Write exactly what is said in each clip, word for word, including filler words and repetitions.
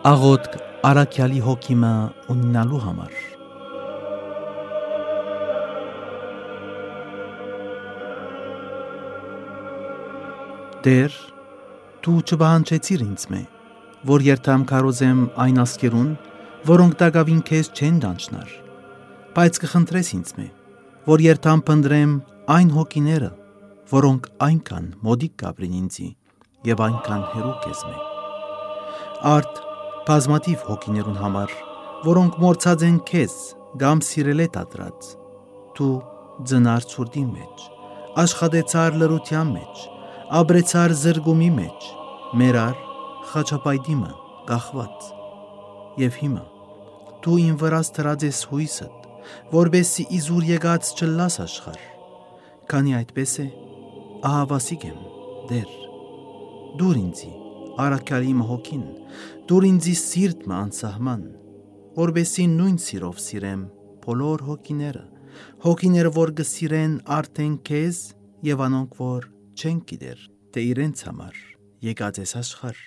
Աղոթք առաքյալի հոգիմը ունենալու համար։ Տեր, դու չբանջեցիր ինձ մե, որ երթամ քարոզեմ այն ասկերուն, որոնք տակավին քեզ չեն դանչնար, բայց կխնդրես ինձ մե, որ երթամ փնտրեմ այն հոգիները, որոնք այնքան մոդիկ կապրին ինձի եւ այնքան հեռու քեզ մե։ Արդ բազմաթիվ հոգիներուն համար, որոնք մորցած են քեզ կամ սիրել է դադրած, դու ձնար ցուրտի մեջ, աշխատեցար լրության մեջ, ապրեցար զրգումի մեջ, մերար խաչապայտիմը կախված, եւ հիմա դու ին վրաս դրած ես հույսդ, որբեսի իզուր եկած չլաս աշխար, քանի այդպես է, ահավասիկ եմ, Տեր, դուր ինձի առաքյալի հոգին, դուր ինձի սիրտը անսահման, որբեսի նույն սիրով սիրեմ բոլոր հոգիները, հոգիները, որ կսիրեն արդեն քեզ եւ անոնք, որ չեն գիտեր, թե իրենց համար եկած ես աշխարհ։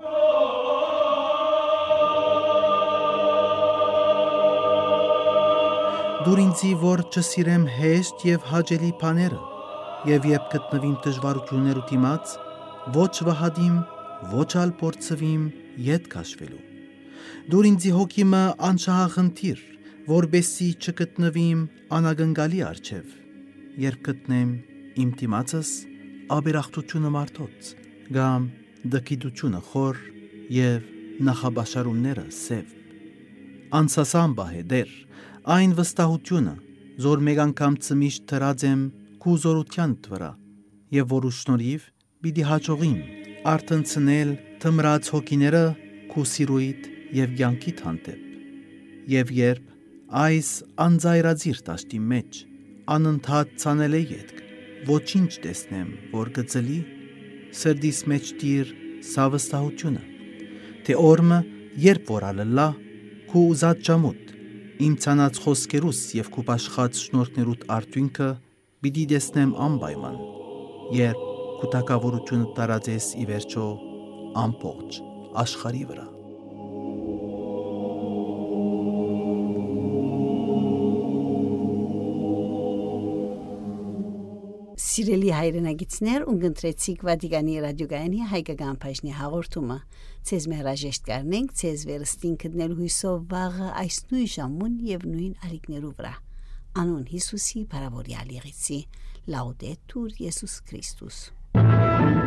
Դուր ինձի, որ չսիրեմ հեշտ եւ հաճելի բաները, եւ երբ գտնվիմ դժվարություններու դիմաց, ոչ վհադիմ, ոչ ալ փորձվիմ ետ քաշվելու։ Դուր ինձի հոգիմը անշահախնդիր, որբեսի չգտնվիմ անագնգալի առջև, երբ գտնեմ իմ դիմացս աբերախտությունը մարդոց, կամ դկիդությունը խոր եւ նախաբաշարումները սև։ Անսասան բահ է Տեր, այն վստահությունը, որ մեկ անգամ ծմիշտ դրած եմ քու զորությանդ վրա, եւ որու շնորհիվ պիտի հաջողիմ արթնցնել թմրած հոգիները քու սիրույթ եւ կյանքիդ հանդեպ։ Եվ երբ այս անձայրազիր տաշտի մեջ անընդհատ ցանել է ետք, ոչինչ տեսնեմ, որ գծելի, սրդիս մեջ դիր սա վստահությունը, թե օրը երբ որ ալլա քու ուզած ժամուտ իմ ցանած խոսքերուս եւ քու աշխած շնորհներուդ արդյունքը պիտի տեսնեմ անպայման, երբ քու թակավորությունը տարածես ի վերջո ամբողջ աշխարհի վրա։ Սիրելի հայրենագիտներ, ունգընտրեցիք Վատիկանի ռադիոգայանի հայկական բաժնի հաղորդումը։ Ցեզ մերաժեշտ կառնենք, ցեզ վերստին կդնել հույսով վաղը այս նույն ժամուն եւ նույն ալիքներու վրա։ Անուն Հիսուսի բարավորյալ եղեցի։ Լաուդետուր Եսուս Քրիստոս։